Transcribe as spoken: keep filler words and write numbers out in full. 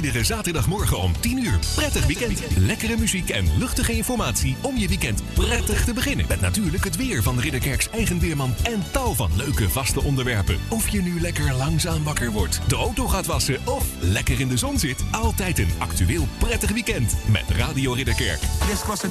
Iedere zaterdagmorgen om tien uur. Prettig weekend. Lekkere muziek en luchtige informatie om je weekend prettig te beginnen. Met natuurlijk het weer van Ridderkerks eigen weerman en tal van leuke vaste onderwerpen. Of je nu lekker langzaam wakker wordt, de auto gaat wassen of lekker in de zon zit. Altijd een actueel prettig weekend met Radio Ridderkerk. Yes,